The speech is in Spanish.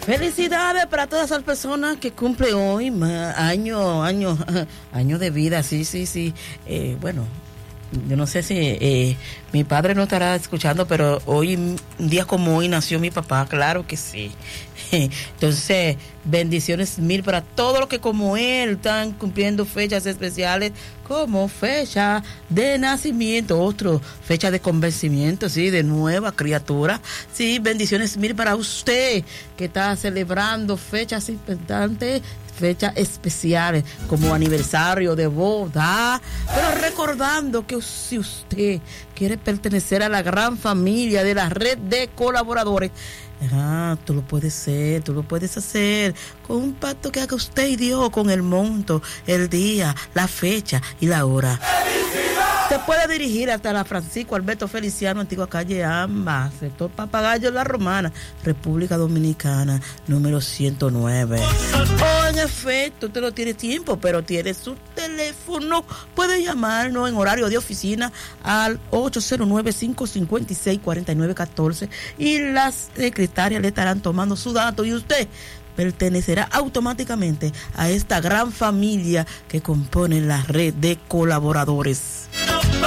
Felicidades para todas esas personas que cumplen hoy año de vida, sí. Bueno, yo no sé si mi padre no estará escuchando, pero hoy, un día como hoy, nació mi papá, claro que sí. Entonces, bendiciones mil para todos los que como él están cumpliendo fechas especiales, como fecha de nacimiento, otro fecha de convencimiento, sí, de nueva criatura. Sí, bendiciones mil para usted que está celebrando fechas importantes, fechas especiales como aniversario de boda, pero recordando que si usted quiere pertenecer a la gran familia de la red de colaboradores, tú lo puedes hacer con un pacto que haga usted y Dios, con el monto, el día, la fecha y la hora. Se puede dirigir hasta la Francisco Alberto Feliciano, antigua calle Amba, sector Papagayo, La Romana, República Dominicana, número 109. En efecto, usted no tiene tiempo, pero tiene su teléfono. Puede llamarnos en horario de oficina al 809-556-4914 y las secretarias le estarán tomando su dato y usted pertenecerá automáticamente a esta gran familia que compone la red de colaboradores.